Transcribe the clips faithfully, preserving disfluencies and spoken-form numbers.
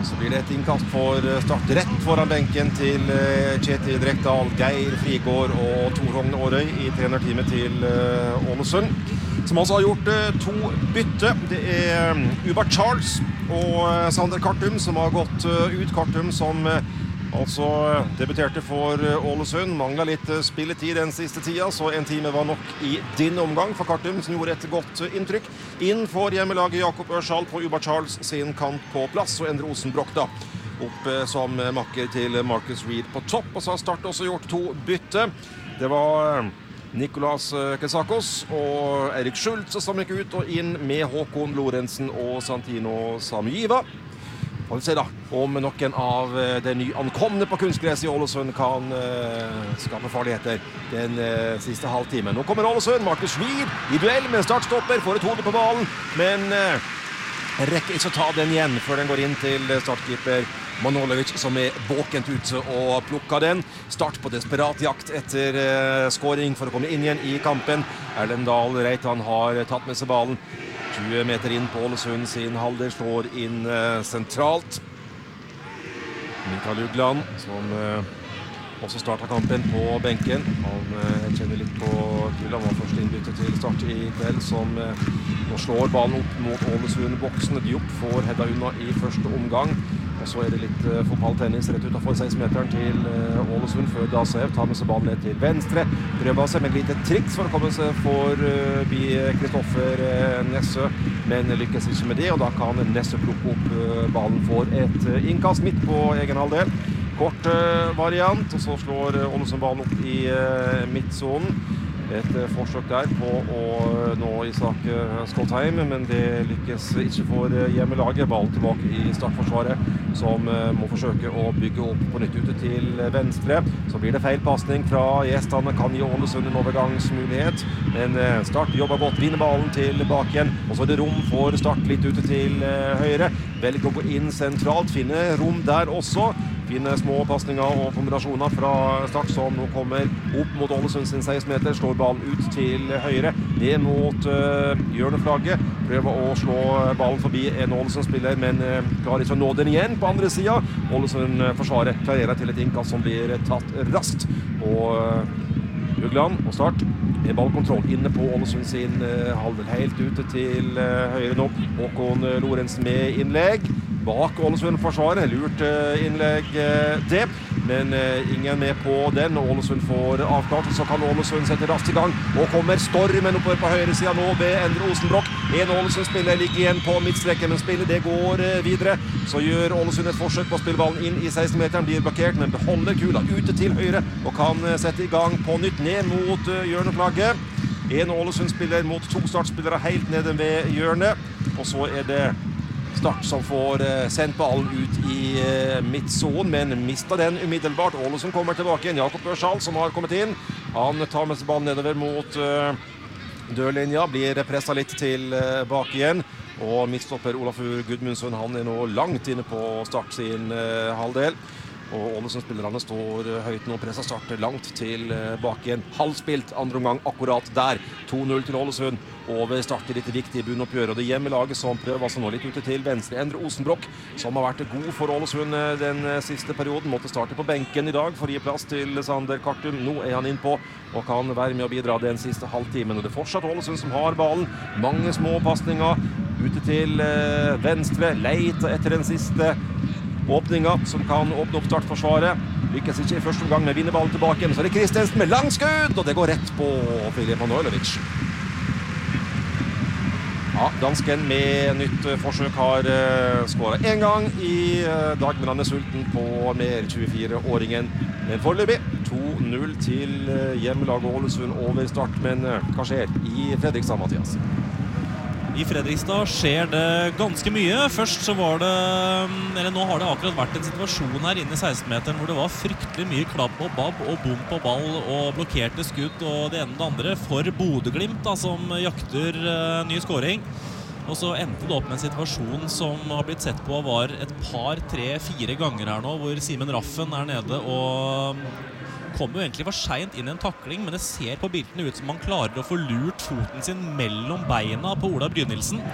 Så blir det et innkast for Start rett foran benken til Kjetil Rekdal, Geir Frigård og Tor Hogne Årøy i trenerteamet til Ålesund, som altså har gjort to bytte. Det er Uber Charles og Sander Kartum som har gått ut. Kartum som altså debuterte for Ålesund, manglet litt spilletid den siste tida, så en time var nok i din omgang for Kartum, som gjorde et godt inntrykk. Inn for hjemmelaget Jakob Ørshall på Uber Charles sin kant på plass, og Endre Osenbrokk da opp som makker til Marcus Reed på topp, og så har Start også gjort to bytte. Det var Nicolas Kesakos og Erik Schultz som gikk ut og inn med Håkon Lorentzen og Santino Samuiva. Får vi se da om noen av de nyankomne på kunstgress i Ålesund kan uh, skape farligheter den uh, siste halvtimen. Nå kommer Ålesund, Marcus Reed i duell med startstopper, får et hode på ballen, men uh, rekker ikke å ta den igjen før den går inn til startkeeper Manojlovic, som er våkent ute og plukker den. Start på desperat jakt etter uh, scoring for å komme inn igjen i kampen. Erlendal Reitan har tatt med seg ballen. tjue meter inn på Ålesund sin halvdel, slår inn uh, sentralt. Mikael Ugland, som uh, også startet kampen på benken. Han uh, kjenner litt på Kula, han var først innbyttet til Start i kveld, som uh, nå slår ballen opp mot Ålesund-boksen. Diop får hedda unna i første omgang. Og så er det litt uh, fotballtennis rett utenfor seksten-meteren til uh, Ålesund, før Dasev tar med seg ballen ned til venstre. Prøver seg med et lite triks for å komme seg forbi uh, Kristoffer uh, Nesse, men lykkes ikke med det, og da kan Nesse plukke opp uh, ballen for et uh, innkast midt på egen halvdel. Kort uh, variant, og så slår uh, Ålesund ballen opp i uh, midtzonen. Et uh, forsøk der på å uh, nå Isak uh, Skoltheim, men det lykkes ikke for uh, hjemmelaget. Ball tilbake i startforsvaret, som uh, må forsøke å bygge opp på nytt ute til uh, venstre. Så blir det feilpassning fra gjestene, kan gi Ålesund en overgangsmulighet, men uh, Start jobber godt, vinner ballen tilbake igjen, og så er det rom for Start litt ute til uh, høyre. Velger å gå inn sentralt, finne rom der også. Fine små passninger og kombinasjoner fra Start, som nå kommer opp mot Ålesund sin seksten meter, slår ballen ut til høyre, ned mot uh, hjørneflagget, prøver å slå ballen forbi en Ålesund-spiller, men uh, klarer ikke å nå den igjen på andre siden. Ålesund uh, forsvarer klarerer til et innkast som blir tatt raskt, og uh, Ugland og Start med ballkontroll inne på Ålesund sin uh, halvdel, helt ute til uh, høyre nå. Håkon Lorentzen med innlegg bak Ålesund-forsvaret, lurt innlegg det, men ingen med på den. Ålesund får avklart, så kan Ålesund sette raskt i gang, og kommer stormen oppover på høyre siden nå ved Endre Osenbrokk. En Ålesund-spiller ligger igjen på midtstreken, men spillet det går videre. Så gjør Ålesund et forsøk på å spille ballen inn i seksten-meteren, blir blokkert, men beholder kula ute til høyre, og kan sette i gang på nytt ned mot hjørneflagget. En Ålesund-spiller mot to startspillere helt nede ved hjørnet, og så er det Start som får uh, sendt ballen ut i uh, midtzonen, men mister den umiddelbart. Ålesund kommer tilbake igjen. Jakob Ørshall som har kommet inn. Han tar med seg ballen nedover mot uh, dørlinja, blir presset litt til uh, bak igjen. Og midtstopper Olafur Gudmundsson, han er nå langt inne på Start sin uh, halvdel. Og Ålesund-spillerne står høyt nå, presser Start langt til bak igjen. Halvspilt andre omgang akkurat der. to null til Ålesund. Over Start i litt viktig bunnoppgjør, og det hjemmelaget som prøver altså nå litt ute til venstre. Endre Osenbrokk, som har vært god for Ålesund den siste perioden, måtte starte på benken i dag for å gi plass til Sander Kartum. Nå er han innpå og kan være med å bidra den siste halvtimen, og det er fortsatt Ålesund som har ballen. Mange små passninger ute til venstre, leter etter den siste åpninga som kan åpne opp startforsvaret. Lykkes ikke i første omgang med vinnerballen tilbake, men så er det Kristensen med langskudd, og det går rett på Filip Manojlovic. Ja, dansken med nytt forsøk har uh, skåret en gang i uh, dag, men han er sulten på mer tjuefire-åringen. Men foreløpig to null til uh, hjemmelaget Ålesund over Start, men uh, hva skjer i Fredrikstad, Mathias? I Fredrikstad skjer det ganske mye. Først så var det, eller nå har det akkurat vært en situasjon her inne i seksten-meteren hvor det var fryktelig mye klabb og babb og bom på ball og blokkerte skudd og det ene og det andre for Bodø-Glimt da, som jakter uh, ny scoring. Og så endte det opp med en situasjon som har blitt sett på var et par, tre, fire ganger her nå, hvor Simen Raffen er nede og kom jo egentlig for sent inn i en takling, men det ser på bildene ut som han klarer å få lurt foten sin mellom beina på Ola Brynildsen.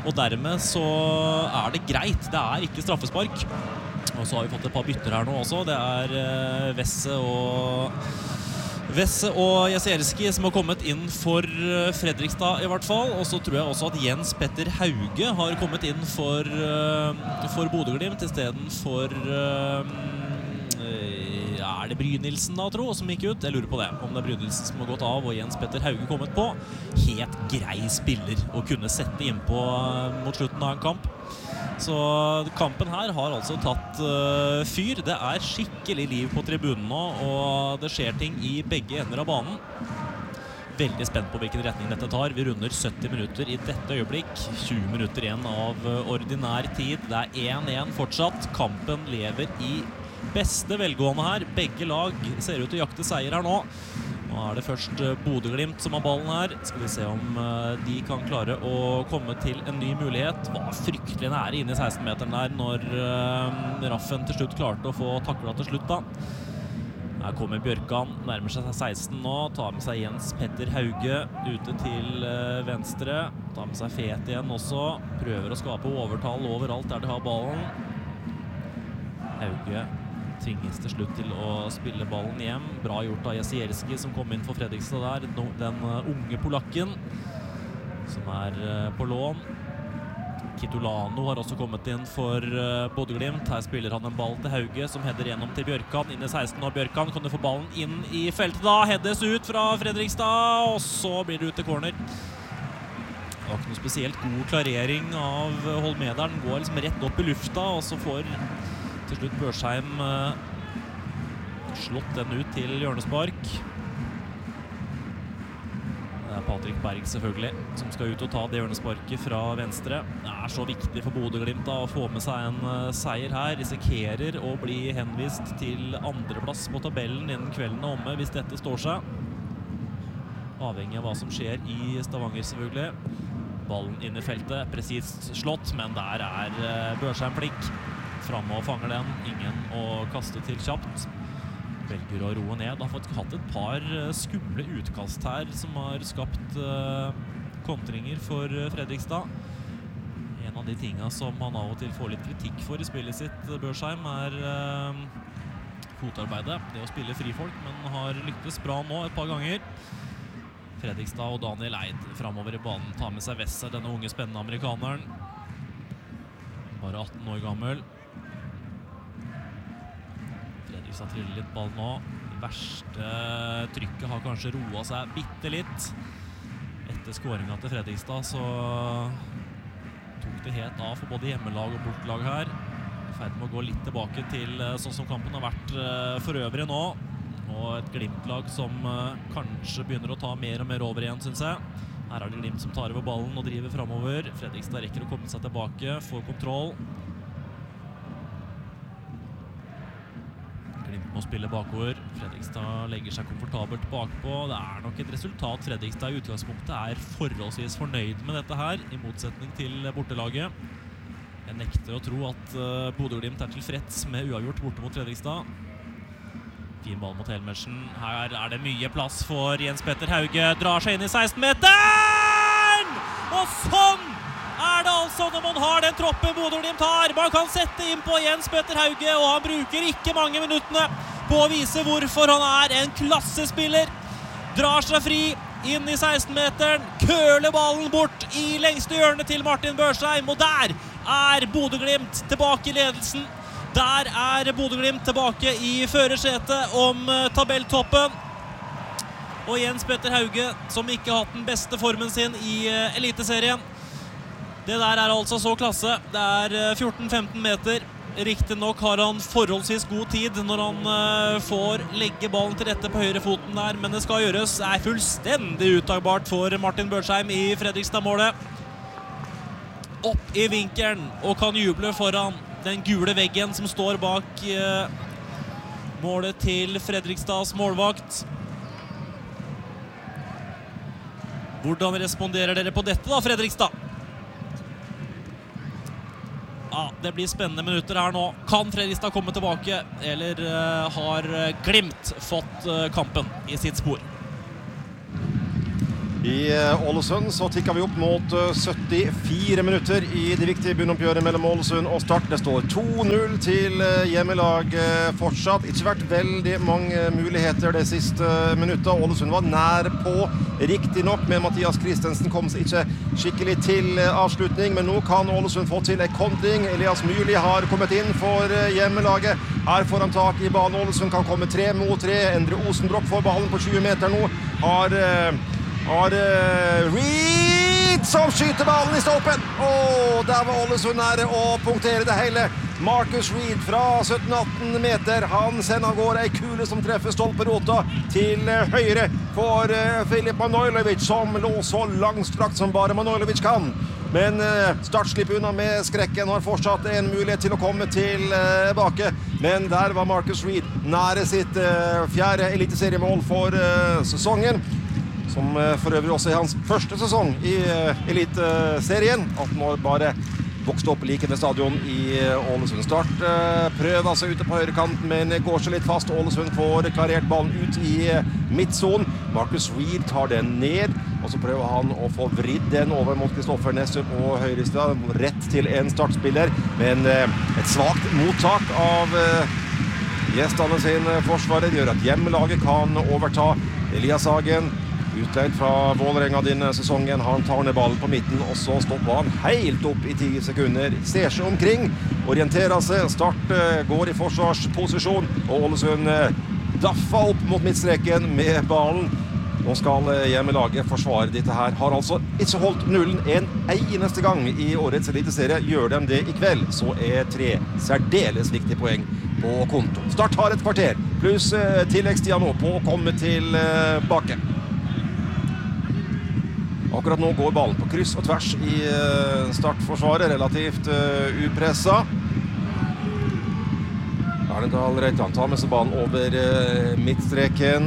og dermed så er det greit. Det er ikke straffespark. Og så har vi fått et par bytter her nå også. Det er uh, Vesse og Vesse og Jasierski som har kommet inn for Fredrikstad i hvert fall. Og så tror jeg også at Jens Petter Hauge har kommet inn for, uh, for Bodø-Glimt i stedet for uh, er det Brynildsen da, tro, som gikk ut? Jeg lurer på det. Om det er Brynildsen som har gått av og Jens Petter Hauge kommet på. Helt grei spiller å kunne sette inn på uh, mot slutten av en kamp. Så kampen her har altså tatt uh, fyr. Det er skikkelig liv på tribunen nå, og det skjer ting i begge ender av banen. Veldig spent på hvilken retning dette tar. Vi runder sytti minutter i dette øyeblikk. tjue minutter igjen av ordinær tid. Det er én én fortsatt. Kampen lever i beste velgående her. Begge lag ser ut til å jakte seier her nå. Nå er det først Bodø-Glimt som har ballen her. Skal vi se om de kan klare å komme til en ny mulighet. Var fryktelig nære inne i seksten-meteren der når uh, Raffen til slutt klarte å få taklet til slutt da. Her kommer Bjørkan, nærmer seg seksten nå. Tar med seg Jens Petter Hauge ute til uh, venstre. Tar med seg Fet igjen også. Prøver å skape overtall overalt der de har ballen. Hauge tvinges til slutt til å spille ballen hjem. Bra gjort av Jasierski som kom inn for Fredrikstad der. Den unge polakken som er på lån. Kitolano har også kommet inn for Bodø-Glimt. Her spiller han en ball til Hauge som header gjennom til Bjørkan. Inn i seksten år Bjørkan. Kan du få ballen inn i feltet da? Heades ut fra Fredrikstad, og så blir det ut til corner. Det var ikke noe spesielt god klarering av Holmederen. Går liksom rett opp i lufta, og så får til slutt Børsheim uh, slått den ut til hjørnespark. Det er Patrik Berg selvfølgelig som skal ut og ta det hjørnesparket fra venstre. Det er så viktig for Bodø-Glimt da, å få med seg en uh, seier her. Risikerer å bli henvist til andreplass på tabellen innen kvelden er omme hvis dette står seg. Avhengig av hva som skjer i Stavanger selvfølgelig. Ballen inn i feltet, presist slått, men der er uh, Børsheim flink. Fremme og fanger den, ingen å kaste til kjapt. Velger å roe ned. Har faktisk hatt et par skumle utkast her som har skapt uh, kontringer for Fredrikstad. En av de tingene som han av og til får litt kritikk for i spillet sitt, Børsheim, er uh, fotarbeidet. Det å spille frifolk, men har lyktes bra nå et par ganger. Fredrikstad og Daniel Eid fremover i banen tar med seg Vesse, denne unge spennende amerikaneren. Bare atten år gammel. Fredrikstad triller litt ball nå. Det verste trykket har kanskje roet seg bitte litt. Etter skåringen til Fredrikstad så tok det helt av for både hjemmelag og bortlag her. Ferdig med å gå litt tilbake til sånn som kampen har vært for øvrig nå. Og et Glimt-lag som kanskje begynner å ta mer og mer over igjen, synes jeg. Her er det Glimt som tar over ballen og driver fremover. Fredrikstad rekker å komme seg tilbake, får kontroll. Glimt må spille bakover. Fredrikstad legger seg komfortabelt bakpå. Det er nok et resultat Fredrikstad i utgangspunktet er forholdsvis fornøyd med dette her, i motsetning til bortelaget. Jeg nekter å tro at Bodø-Glimt er tilfreds med uavgjort borte mot Fredrikstad. Fin ball mot Helmersen. Her er det mye plass for Jens Petter Hauge. Drar seg inn i seksten-meteren! Og sånn er det altså når man har den troppen Bodø-Glimt har. Man kan sette inn på Jens Petter Hauge, og han bruker ikke mange minuttene på å vise hvorfor han er en klassespiller. Drar seg fri inn i seksten-meteren, køler ballen bort i lengste hjørnet til Martin Børsheim, og der er Bodø-Glimt tilbake i ledelsen. Der er Bodø-Glimt tilbake i førersetet om tabelltoppen. Og Jens Petter Hauge, som ikke har hatt den beste formen sin i eliteserien. Det der er altså så klasse. Det er fjorten femten meter. Riktig nok har han forholdsvis god tid når han får legge ballen til rette på høyre foten der, men det skal gjøres. Det er fullstendig uttagbart for Martin Børsheim i Fredrikstad-målet. Opp i vinkelen og kan juble foran den gule veggen som står bak eh, målet til Fredrikstads målvakt. Hvordan responderer dere på dette da, Fredrikstad? Ja, det blir spennende minutter her nå. Kan Fredrikstad komme tilbake, eller eh, har Glimt fått eh, kampen i sitt spor? I Ålesund så tikker vi opp mot syttifire minutter i det viktige bunnoppgjøret mellom Ålesund og Start. Det står to null til hjemmelag fortsatt. Ikke vært veldig mange muligheter det siste minuttet. Ålesund var nær på, riktig nok, men Mathias Christensen kom seg ikke skikkelig til avslutning. Men nå kan Ålesund få til en kontring. Elias Myrli har kommet inn for hjemmelaget. Her får han tak i banen. Ålesund kan komme tre mot tre. Endre Osenbrokk får ballen på tjue meter nå. Har... har uh, Reed som skyter ballen i stolpen. Åh, der var Ålesund nære å punktere det hele. Marcus Reed fra sytten atten meter. Han sender av gårde en kule som treffer stolperota til uh, høyre for uh, Filip Manojlovic, som lå så langstrakt som bare Manojlovic kan. Men uh, Start slipper unna med skrekken, har fortsatt en mulighet til å komme tilbake. Uh, Men der var Marcus Reed nære sitt uh, fjerde eliteseriemål for uh, sesongen, som for øvrig også er hans første sesong i eliteserien. atten år bare vokste opp like ved stadion i Ålesund. Start prøver seg ute på høyrekanten, men går seg litt fast. Ålesund får klarert ballen ut i midtzonen. Marcus Reed tar den ned, og så prøver han å få vridd den over mot Kristoffer Nesse på høyresida, rett til en startspiller. Men et svagt mottak av gjestene sin forsvarer gjør at hjemmelaget kan overta. Elias Hagen, utleid fra Vålerenga denne sesongen, han tar ned ballen på midten, og så stopper han helt opp i ti sekunder. Ser seg omkring, orienterer seg. Start går i forsvarsposisjon, og Ålesund daffer opp mot midtstreken med ballen. Nå skal hjemmelaget forsvare dette her. Har altså ikke holdt nullen en eneste gang i årets eliteserie. Gjør de det i kveld, så er tre særdeles viktige poeng på konto. Start har et kvarter, pluss tilleggstida nå på å komme tilbake. Akkurat nå går ballen på kryss og tvers i startforsvaret, relativt uh, upressa. Arnedal Reitan tar med seg ballen over uh, midtstreken.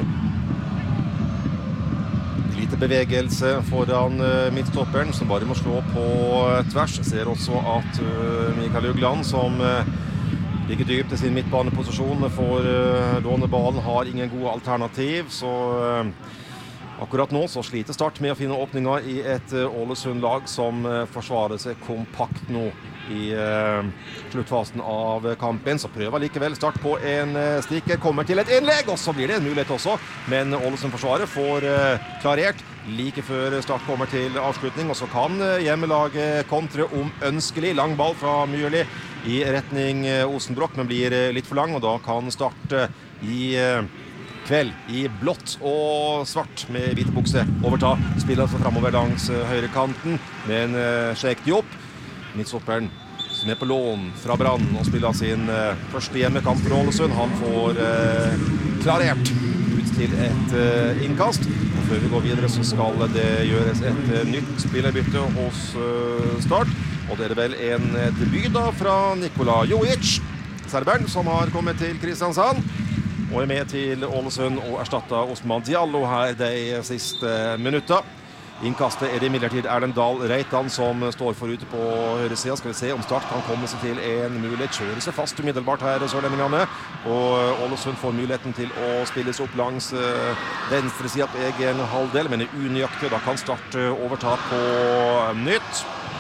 Lite bevegelse foran uh, midtstopperen, som bare må slå på uh, tvers. Ser også at uh, Mikael Ugland, som uh, ligger dypt i sin midtbaneposisjon, får uh, låne ballen, har ingen gode alternativ, så... Uh, Akkurat nå så sliter Start med å finne åpninger i et uh, Ålesund-lag som uh, forsvarer seg kompakt nå i uh, sluttfasen av kampen. Så prøver likevel Start på en uh, stikker, kommer til et innlegg, og så blir det en mulighet også. Men Ålesund-forsvaret får uh, klarert like før Start kommer til avslutning, og så kan uh, hjemmelaget kontre om ønskelig. Lang ball fra Myrli i retning uh, Osenbrokk, men blir uh, litt for lang, og da kan Start uh, i... Uh, kveld i blått og svart med hvit bukse overta. Spiller altså fremover langs uh, høyrekanten, men uh, Sheikh Diop, midtstopperen som er på lån fra Brann og spiller sin uh, første hjemmekamp for Ålesund. Han får uh, klarert ut til et uh, innkast. Og før vi går videre så skal det gjøres et uh, nytt spillerbytte hos uh, Start. Og det er vel en uh, debut da fra Nikola Jovic, serberen, som har kommet til Kristiansand og er med til Ålesund og erstattet Osman Diallo her de siste minutta. Innkastet er det imidlertid Arnedal Reitan som står for ute på høyre siden. Skal vi se om Start kan komme seg til en mulighet. Kjører seg fast umiddelbart her, sørlendingene. Og Ålesund får muligheten til å spilles opp langs venstre siden på egen halvdel, men er unøyaktig. Da kan Start overta på nytt.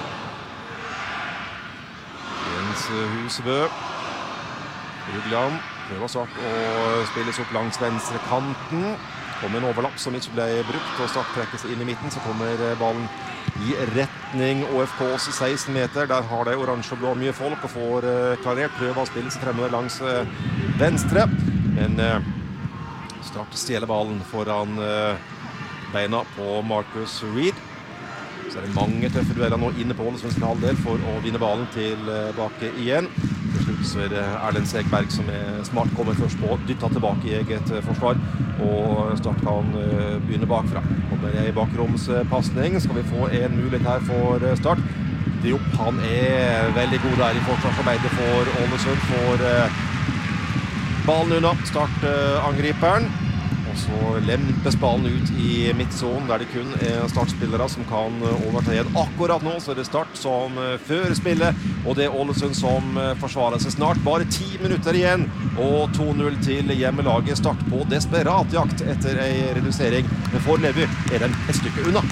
Jens Husebø. Rugland. Prøver Start å spilles opp langs venstre kanten. Kommer en overlapp som ikke ble brukt, og Start trekker seg inn i midten. Så kommer ballen i retning Å F K's seksten meter. Der har de oransje og blå mye folk og får klarert. Prøver å spille seg fremover langs venstre. Men Start stjeler ballen foran beina på Marcus Reed. Så er det mange tøffe dueller nå inne på Ålesunds halvdel for å vinne ballen tilbake igjen. Til slutt så er det Erlend Segberg som er smart, kommer først på, dyttet tilbake i eget forsvar, og Start kan begynne bakfra. Kommer i bakromspasning. Skal vi få en mulighet her for Start? Diop, han er veldig god der i forsvarsarbeidet for Ålesund, får ballen unna Start-angriperen. Og Og så lempes ballen ut i midtzonen, der det kun er startspillere som kan overta igjen. Akkurat nå så er det Start som fører spillet, og det er Ålesund som forsvarer seg snart. Bare ti minutter igjen, og to null til hjemmelaget. Start på desperat jakt etter en redusering, men foreløpig er den et stykke unna.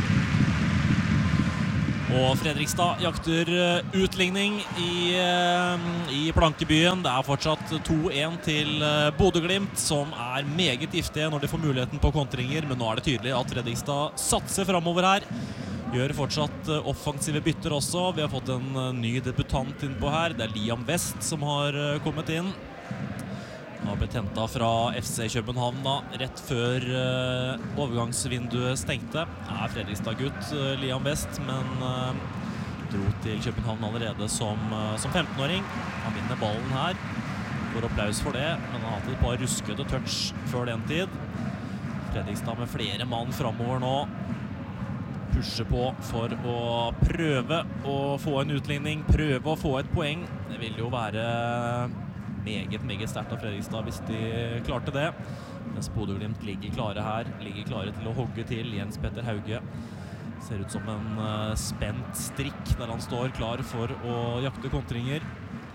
Og Fredrikstad jakter utligning i, i Plankebyen. Det er fortsatt to en til Bodø-Glimt, som er meget giftige når de får muligheten på kontringer. Men nå er det tydelig at Fredrikstad satser fremover her. Gjør fortsatt offensive bytter også. Vi har fått en ny debutant innpå her. Det er Liam West som har kommet inn. Han har blitt hentet fra F C København da, rett før uh, overgangsvinduet stengte. Er Fredrikstad-gutt, uh, Liam West, men uh, dro til København allerede som, uh, som femten-åring. Han vinner ballen her. Får applaus for det, men han har hatt et par ruskede touch før den tid. Fredrikstad med flere mann fremover nå. Pusher på for å prøve å få en utligning, prøve å få et poeng. Det vil jo være meget, meget sterkt av Fredrikstad hvis de klarte det. Mens Bodø-Glimt ligger klare her, ligger klare til å hogge til. Jens Petter Hauge ser ut som en uh, spent strikk der han står klar for å jakte kontringer.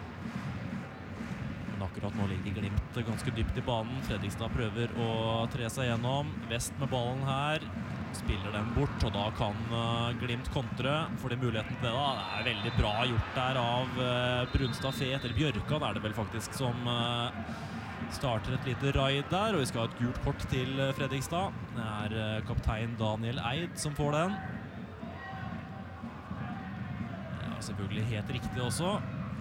Men akkurat nå ligger Glimt ganske dypt i banen. Fredrikstad prøver å tre seg gjennom. Vest med ballen her. Spiller den bort, og da kan uh, Glimt kontre. Får de muligheten til det da. Det er veldig bra gjort der av uh, Brunstad Fet, eller Bjørkan er det vel faktisk, som uh, starter et lite raid der. Og vi skal ha et gult kort til uh, Fredrikstad. Det er uh, kaptein Daniel Eid som får den. Ja, selvfølgelig helt riktig også.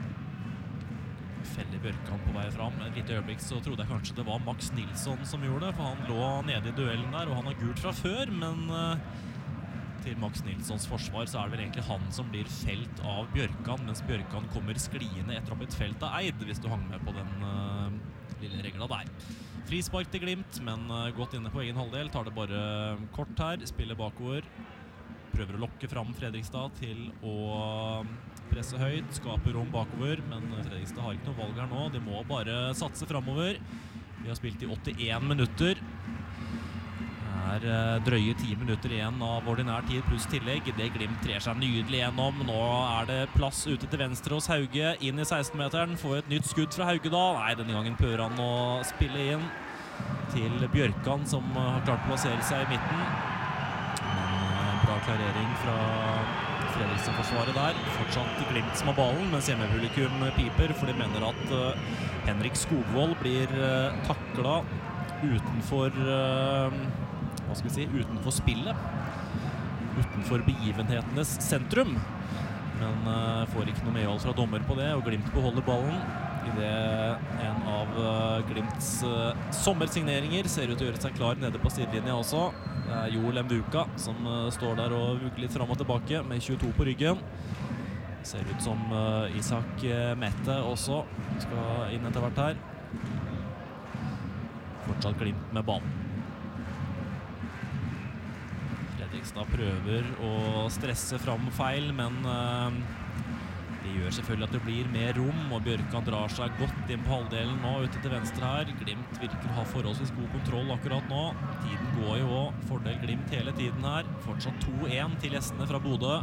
Feller Bjørkan på vei fram. Et lite øyeblikk så trodde jeg kanskje det var Max Nilsson som gjorde det, for han lå nede i duellen der, og han har gult fra før, men uh, til Max Nilssons forsvar så er det vel egentlig han som blir felt av Bjørkan, mens Bjørkan kommer skliende etter å ha blitt felt av Eid, hvis du hang med på den uh, lille regla der. Frispark til Glimt, men uh, godt inne på egen halvdel, tar det bare kort her, spiller bakover, prøver å lokke fram Fredrikstad til å presse høyt, skaper rom bakover, men Fredrikstad har ikke noe valg her nå. De må bare satse fremover. Vi har spilt i åttien minutter. Det er drøye ti minutter igjen av ordinær tid pluss tillegg. Det Glimt trer seg nydelig gjennom. Nå er det plass ute til venstre hos Hauge, inn i seksten-meteren. Får et nytt skudd fra Hauge da. Nei, denne gangen prøver han å spille inn til Bjørkan, som har klart å plassere seg i midten. Men bra klarering fra Fredrikstad-forsvaret der. Fortsatt Glimt som har ballen, mens hjemmepublikum piper, for de mener at uh, Henrik Skogvold blir uh, taklet utenfor uh, hva skal vi si, utenfor spillet, utenfor begivenhetenes sentrum, men uh, får ikke noe medhold fra dommer på det, og Glimt beholder ballen i det en av uh, Glimts uh, sommersigneringer ser ut til å gjøre seg klar nede på sidelinja også. Det er Joel Mbuka som uh, står der og vugger litt fram og tilbake med tjueto på ryggen. Ser ut som uh, Isak uh, Mette også skal inn etter hvert her. Fortsatt Glimt med ballen. Fredrikstad prøver å stresse fram feil, men uh, det gjør selvfølgelig at det blir mer rom, og Bjørkan drar seg godt inn på halvdelen nå, ute til venstre her. Glimt virker å ha forholdsvis god kontroll akkurat nå. Tiden går jo også. Fordel Glimt hele tiden her. Fortsatt to en til gjestene fra Bodø.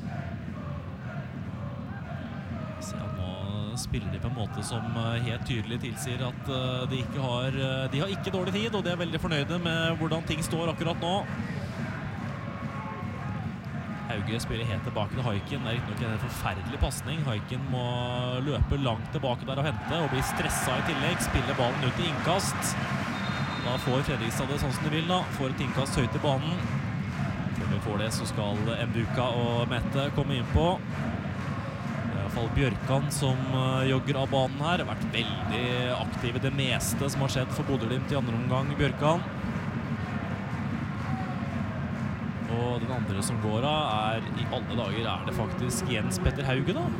Se, nå spiller de på en måte som helt tydelig tilsier at de ikke har, de har ikke dårlig tid, og de er veldig fornøyde med hvordan ting står akkurat nå. Hauge spiller helt tilbake til Haiken. Det er ikke nok en forferdelig passning. Haiken må løpe langt tilbake der og hente, og blir stresset i tillegg. Spiller ballen ut i innkast. Da får Fredrikstad det sånn som de vil da. Får et innkast høyt i banen. Før vi får det, så skal Mbuka og Mette komme inn på. Det er i hvert fall Bjørkan som jogger av banen her. Det har vært veldig aktiv i det meste som har skjedd for Bodø-Glimt i andre omgang, Bjørkan. Og den andre som går av er, i alle dager, er det faktisk Jens Petter Hauge da.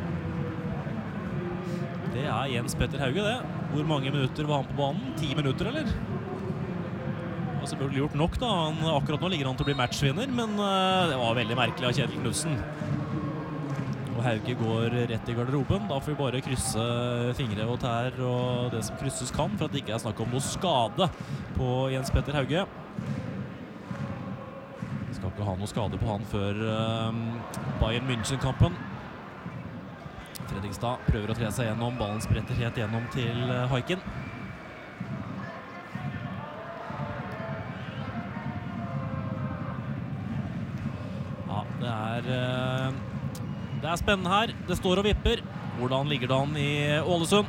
Det er Jens Petter Hauge det. Hvor mange minutter var han på banen? Ti minutter, eller? Og så burde det gjort nok da. Han, akkurat nå ligger han til å bli matchvinner, men uh, det var veldig merkelig av Kjetil Knudsen. Og Hauge går rett i garderoben. Da får vi bare krysse fingre og tær og det som krysses kan, for at det ikke er snakk om noe skade på Jens Petter Hauge. Vi skal ikke ha noe skade på han før uh, Bayern München-kampen. Fredrikstad prøver å tre seg gjennom, ballen spretter helt gjennom til uh, Haikin. Det er, det er spennende her. Det står og vipper. Hvordan ligger det an i Ålesund?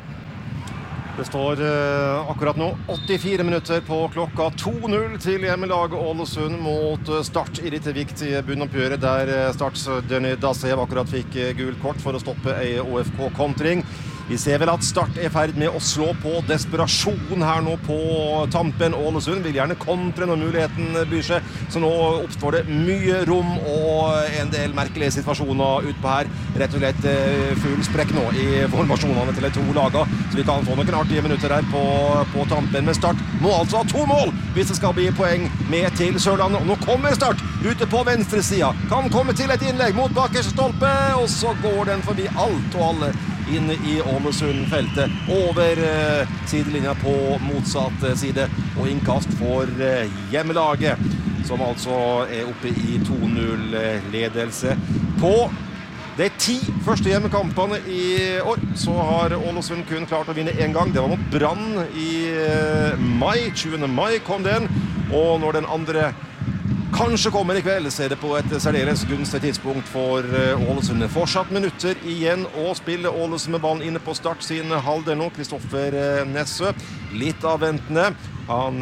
Det står uh, akkurat nå åttifire minutter på klokka to null til hjemmelaget Ålesund mot Start i dette viktige bunnoppgjøret der Starts Denny Dasev akkurat fikk gul kort for å stoppe en O F K-kontring. Vi ser vel at Start er ferdig med å slå på desperasjon her nå på tampen. Ålesund vil gjerne kontre når muligheten byr seg, så nå oppstår det mye rom og en del merkelige situasjoner ut på her. Rett og slett full sprekk nå i formasjonene til de to lagene, så vi kan få noen artige minutter her på, på tampen. Men Start må altså ha to mål hvis det skal bli poeng med til Sørlandet. Og nå kommer Start ute på venstre sida. Kan komme til et innlegg mot bakerste stolpe, og så går den forbi alt og alle inn i Ålesund-feltet, over uh, sidelinja på motsatt uh, side, og innkast for uh, hjemmelaget, som altså er oppe i to null-ledelse. På de ti første hjemmekampene i år, så har Ålesund kun klart å vinne en gang. Det var mot Brann i uh, mai, tjuende mai kom den, og når den andre kanskje kommer i kveld, så er det på et særdeles gunstig tidspunkt for Ålesund. Fortsatt minutter igjen å spille. Ålesund med ballen inne på Start sin halvdel nå. Kristoffer Nessø, litt avventende. Han,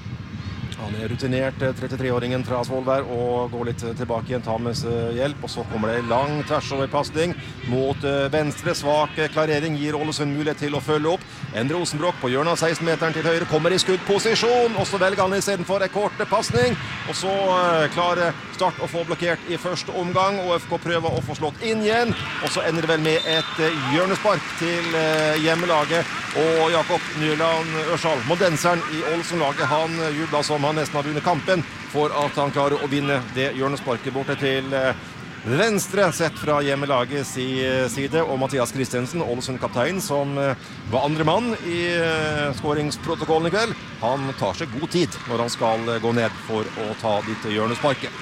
han er rutinert trettitre-åringen fra Svolvær og går litt tilbake igjen, tar med seg hjelp. Og så kommer det lang tversoverpassning mot venstre. Svak klarering gir Ålesund mulighet til å følge opp. Endre Rosenbrock på hjørnet av seksten-meteren til høyre kommer i skuddposisjon, og så velger han i stedet for en kort passning, og så uh, klarer Start å få blokkert i første omgang. O F K prøver å få slått inn igjen, og så ender det vel med et uh, hjørnespark til uh, hjemmelaget, og Jakob Nyland Ørsal, modenseren i Ålesund-laget, han uh, jubler som han nesten har vunnet kampen for at han klarer å vinne det hjørnesparket borte til uh, venstre sett fra hjemmelagets side, og Mathias Christensen, Ålesund-kaptein, som var andre mann i skåringsprotokollen i kveld. Han tar seg god tid når han skal gå ned for å ta ditt hjørnesparket.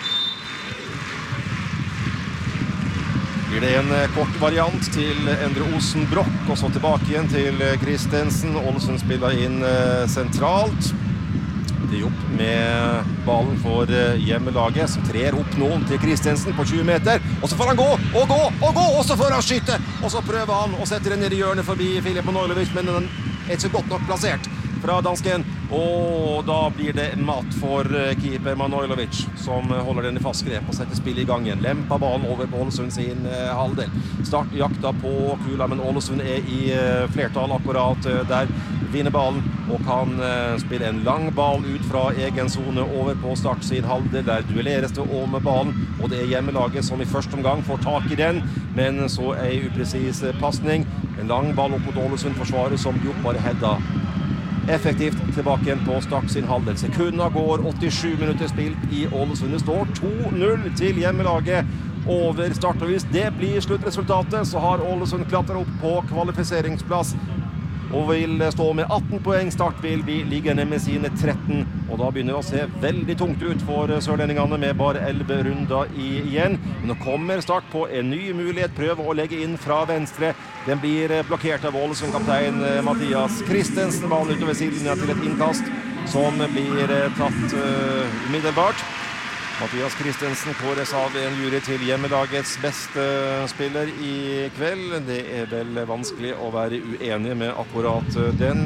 Blir det en kort variant til Endre Rosenbrock, og så tilbake igjen til Christensen. Ålesund spiller inn sentralt. Det er opp med ballen for hjemmelaget, som trer opp noen til Christensen på tjue meter, og så får han gå, og gå, og gå, og så får han skyte, og så prøver han å sette den ned i hjørnet forbi Filip Manojlovic, men den er ikke så godt nok plassert fra dansken, og da blir det mat for keeper Manojlovic, som holder den i fast grep og setter spillet i gang igjen. Lemper ballen over på Ålesund sin halvdel. Start jakta på kula, men Ålesund er i flertall akkurat der. Vinner ballen og kan spille en lang ball ut fra egen zone over på Start sin halvdel. Der duelleres det om ballen, og det er hjemmelaget som i første omgang får tak i den, men så en upresis passning. En lang ball opp mot Ålesund forsvaret som Diop bare hedda effektivt tilbake igjen på Start sin halvdel. Sekunder går, åttisju minutter spilt i Ålesund. Det står to null til hjemmelaget over Start, og hvis det blir sluttresultatet, så har Ålesund klatret opp på kvalifiseringsplass og vil stå med atten poeng. Start vil bli liggende med sine tretten, og da begynner det å se veldig tungt ut for sørlendingene med bare elleve runder igjen. Men nå kommer Start på en ny mulighet, prøver å legge inn fra venstre. Den blir blokkert av Ålesund-kaptein Mathias Christensen. Ballen utover sidelinja til et innkast som blir tatt uh, umiddelbart. Mathias Christensen kåres av en jury til hjemmelagets beste spiller i kveld. Det er vel vanskelig å være uenig med akkurat den.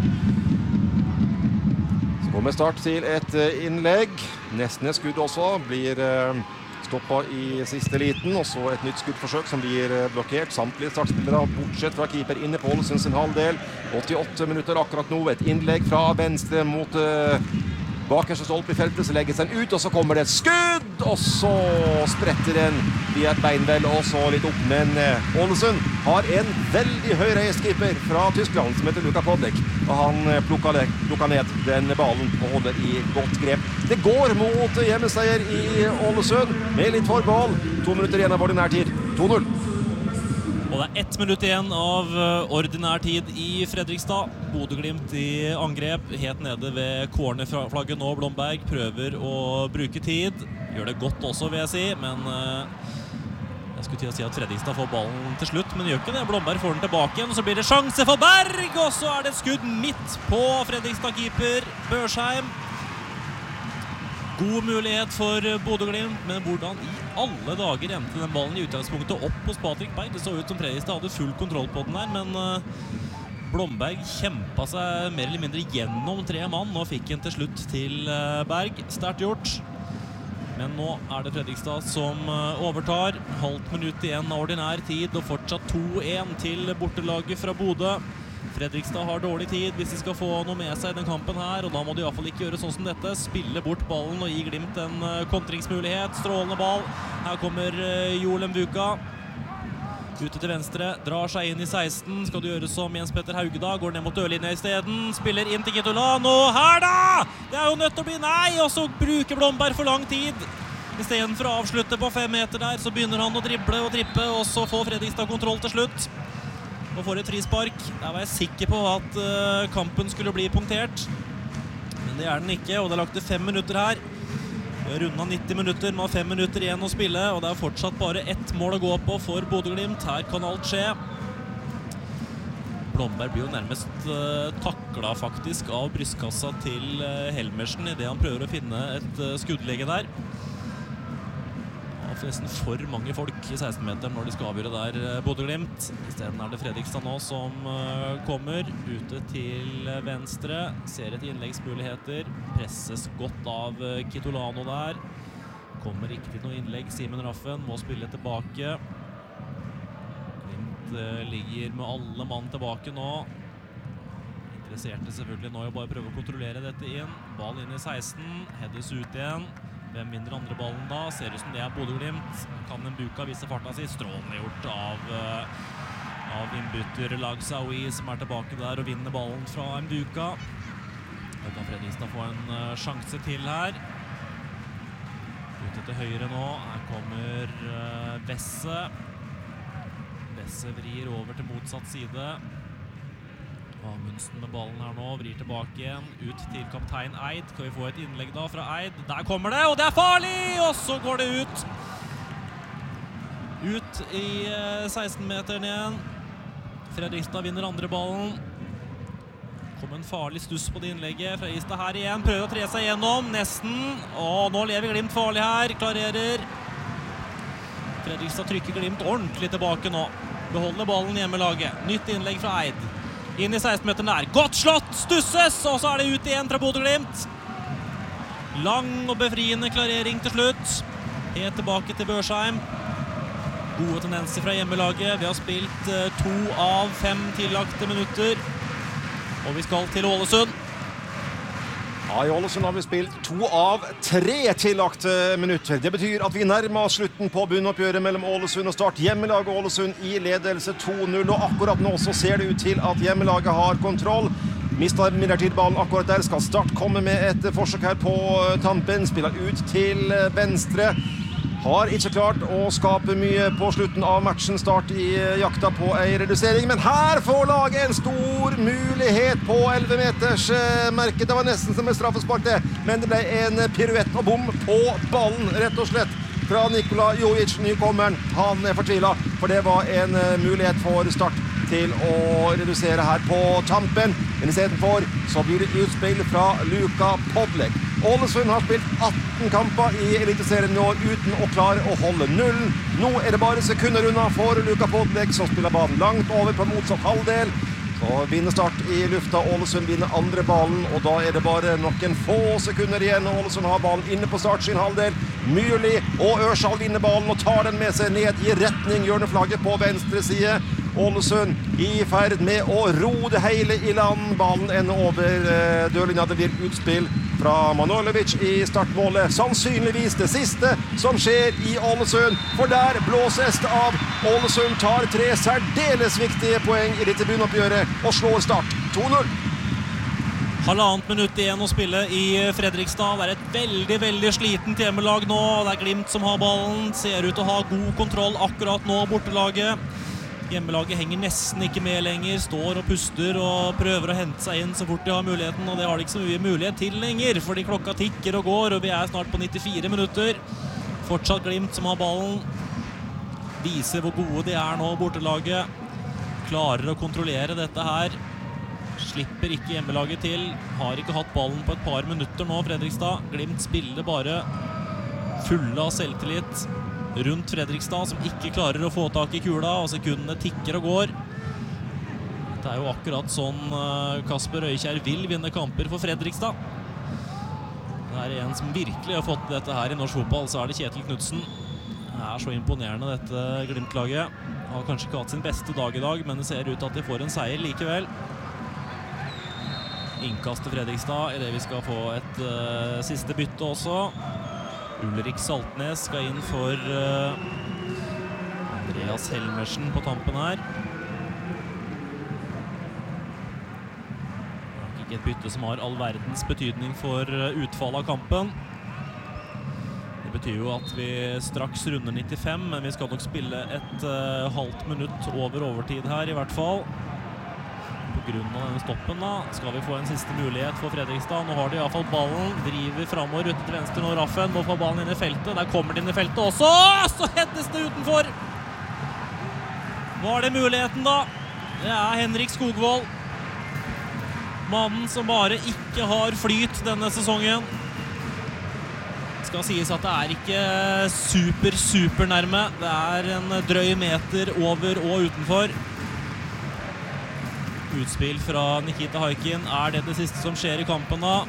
Så kommer Start til et innlegg. Nesten et skudd også. Blir stoppet i siste liten, og så et nytt skuddforsøk som blir blokkert. Samtlige startspillere, bortsett fra keeper, inne på Ålesund sin halvdel. åttiåtte minutter akkurat nå. Et innlegg fra venstre mot bakerste stolpe i feltet, så legges den ut, og så kommer det et skudd, og så spretter den via et beinvel, og så litt opp. Men Ålesund har en veldig høyreiskeeper fra Tyskland som heter Luka Podlek, og han plukka, plukka ned den ballen og holder i godt grep. Det går mot hjemmeseier i Ålesund med litt forbehold. To minutter igjen av ordinær tid. to null. Og det er ett minutt igjen av ordinær tid i Fredrikstad. Bodø-Glimt i angrep, helt nede ved cornerflagget nå. Blomberg prøver å bruke tid. Gjør det godt også, vil jeg si, men jeg skulle til å si at Fredrikstad får ballen til slutt, men gjør ikke det. Blomberg får den tilbake igjen, og så blir det sjanse for Berg, og så er det et skudd midt på Fredrikstad-keeper Børsheim. God mulighet for Bodø-Glimt, men hvordan i alle dager endte den ballen i utgangspunktet opp hos Patrick Berg? Det så ut som Fredrikstad hadde full kontroll på den der, men Blomberg kjempet seg mer eller mindre gjennom tre mann, og fikk den til slutt til Berg. Sterkt gjort. Men nå er det Fredrikstad som overtar. Halvt minutt igjen av ordinær tid, og fortsatt to en til bortelaget fra Bodø. Fredrikstad har dårlig tid hvis de skal få noe med seg i den kampen her, og da må de i hvert fall ikke gjøre sånn som dette. Spille bort ballen og gi Glimt en kontringsmulighet. Strålende ball. Her kommer Joel Mvuka. Ute til venstre, drar seg inn i seksten. Skal du gjøre som Jens Petter Haugedal, går ned mot dørlinja i stedet. Spiller inn til Kitolano. Her da! Det er jo nødt til å bli nei, og så bruker Blomberg for lang tid. I stedet for å avslutte på fem meter der, så begynner han å drible og trippe, og så får Fredrikstad kontroll til slutt. Og får et frispark. Der var jeg sikker på at uh, kampen skulle bli punktert. Men det er den ikke, og det er lagt til fem minutter her. Vi har rundet nitti minutter, man har fem minutter igjen å spille, og det er fortsatt bare ett mål å gå på for Bodø-Glimt. Her kan alt skje. Blomberg blir jo nærmest uh, taklet faktisk av brystkassa til uh, Helmersen i det han prøver å finne et uh, skuddlegge der. Nesten for mange folk i seksten-meteren når de skal avgjøre der Bodø-Glimt. I stedet er det Fredrikstad nå som uh, kommer ute til venstre. Ser et innleggsmuligheter. Presses godt av uh, Kitolano der. Kommer ikke til noe innlegg. Simen Raffen må spille tilbake. Glimt uh, ligger med alle mann tilbake nå. Interesserte selvfølgelig nå å bare prøve å kontrollere dette inn. Ball inn i seksten. Heades ut igjen. Hvem vinner andre ballen da? Ser ut som det er Bodø-Glimt. Kan Mvuka vise farta si? Strålende gjort av, uh, av innbytter Lagsaoui, som er tilbake der og vinner ballen fra Mvuka. Da kan Fredrikstad få en uh, sjanse til her. Ute til høyre nå. Her kommer uh, Vesse. Vesse vrir over til motsatt side. Amundsen med ballen her nå, vrir tilbake igjen, ut til kaptein Eid. Kan vi få et innlegg da fra Eid? Der kommer det, og det er farlig! Og så går det ut. Ut i seksten-meteren igjen. Fredrikstad vinner andre ballen. Kom en farlig stuss på det innlegget. Fredrikstad her igjen, prøver å tre seg gjennom, nesten. Og nå lever Glimt farlig her, klarerer. Fredrikstad trykker Glimt ordentlig tilbake nå. Beholder ballen hjemme laget. Nytt innlegg fra Eid. Inn i seksten-meteren der. Godt slått! Stusses! Og så er det ut igjen fra Bodø-Glimt. Lang og befriende klarering til slutt. Helt tilbake til Børsheim. Gode tendenser fra hjemmelaget. Vi har spilt uh, to av fem tillagte minutter. Og vi skal til Ålesund. Ja, i Ålesund har vi spilt to av tre tillagte minutter. Det betyr at vi nærmer oss slutten på bunnoppgjøret mellom Ålesund og Start. Hjemmelaget Ålesund i ledelse to null, og akkurat nå så ser det ut til at hjemmelaget har kontroll. Mistar midlertidig ballen akkurat der. Skal Start komme med et forsøk her på tampen. Spiller ut til venstre. Har ikke klart å skape mye på slutten av matchen. Start i jakta på en redusering, men her får laget en stor mulighet på elleve meters merket. Det var nesten som et straffespark det, men det ble en piruett og bom på ballen, rett og slett, fra Nikola Jovic, nykommeren. Han er fortvilet, for det var en mulighet for Start til å redusere her på tampen. Men i stedet for så blir det utspill fra Luka Podlek. Ålesund har spilt atten kamper i Eliteserien i år uten å klare å holde nullen. Nå er det bare sekunder unna for Luka Podlek, som spiller banen langt over på motsatt halvdel. Så vinner Start i lufta, Ålesund vinner andre ballen, og da er det bare noen få sekunder igjen. Ålesund har ballen inne på Start sin halvdel. Myrli og Ørsal vinner ballen og tar den med seg ned i retning hjørneflagget på venstre side. Ålesund i ferd med å ro det hele i land. Ballen ender over eh, dørlinja. Det blir utspill fra Manojlovic i startmålet. Sannsynligvis det siste som skjer i Ålesund, for der blåses det av. Ålesund tar tre særdeles viktige poeng i dette bunnoppgjøret og slår Start to null. Halvannet minutt igjen å spille i Fredrikstad. Det er et veldig, veldig slitent hjemmelag nå. Det er Glimt som har ballen. Ser ut til å ha god kontroll akkurat nå, bortelaget. Hjemmelaget henger nesten ikke med lenger, står og puster og prøver å hente seg inn så fort de har muligheten, og det har de ikke så mye mulighet til lenger, fordi klokka tikker og går, og vi er snart på nittifire minutter. Fortsatt Glimt som har ballen. Viser hvor gode de er nå, bortelaget. Klarer å kontrollere dette her. Slipper ikke hjemmelaget til. Har ikke hatt ballen på et par minutter nå, Fredrikstad. Glimt spiller bare fulle av selvtillit rundt Fredrikstad, som ikke klarer å få tak i kula, og sekundene tikker og går. Det er jo akkurat sånn Kasper Øykjær vil vinne kamper for Fredrikstad. Det er en som virkelig har fått dette her i norsk fotball, så er det Kjetil Knudsen. Det er så imponerende dette Glimt-laget. Har kanskje ikke hatt sin beste dag i dag, men det ser ut til at de får en seier likevel. Innkast til Fredrikstad i det vi skal få et uh, siste bytte også. Ulrik Saltnes skal inn for uh, Andreas Helmersen på tampen her. Ikke et bytte som har all verdens betydning for uh, utfallet av kampen. Det betyr jo at vi straks runder nittifem, men vi skal nok spille et uh, halvt minutt over overtid her i hvert fall. På grunn av denne stoppen da, skal vi få en siste mulighet for Fredrikstad. Nå har de i hvert fall ballen, driver fremover ute til venstre nå, Raffen må få ballen inn i feltet. Der kommer de inn i feltet også, så hettes det utenfor. Var det muligheten da? Det er Henrik Skogvold. Mannen som bare ikke har flyt denne sesongen. Det skal sies at det er ikke super, super nærme. Det er en drøy meter over og utenfor. Utspill fra Nikita Haikin. Er det det siste som skjer i kampen da?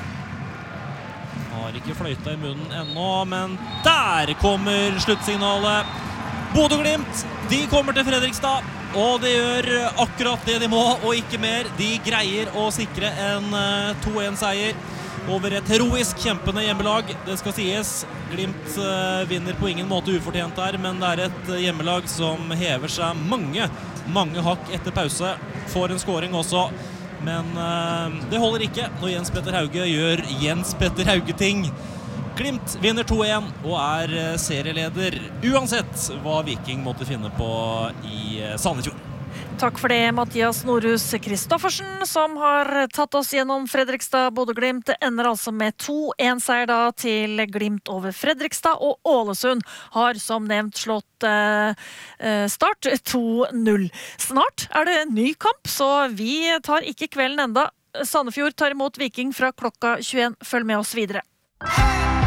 Har ikke fløyta i munnen ennå, men der kommer sluttsignalet. Bodø/Glimt, de kommer til Fredrikstad, og de gjør akkurat det de må, og ikke mer. De greier å sikre en to en seier over et heroisk kjempende hjemmelag. Det skal sies, Glimt vinner på ingen måte ufortjent her, men det er et hjemmelag som hever seg mange, mange hakk etter pause. Får en scoring også, men uh, det holder ikke når Jens Petter Hauge gjør Jens Petter Hauge-ting. Glimt vinner to en og er serieleder, uansett hva Viking måtte finne på i Sandefjord. Takk for det, Mathias Norhus Kristoffersen, som har tatt oss gjennom Fredrikstad. Bodø/Glimt ender altså med to en seier da til Glimt over Fredrikstad, og Ålesund har som nevnt slått eh, Start to null. Snart er det en ny kamp, så vi tar ikke kvelden enda. Sandefjord tar imot Viking fra klokka tjueen. Følg med oss videre.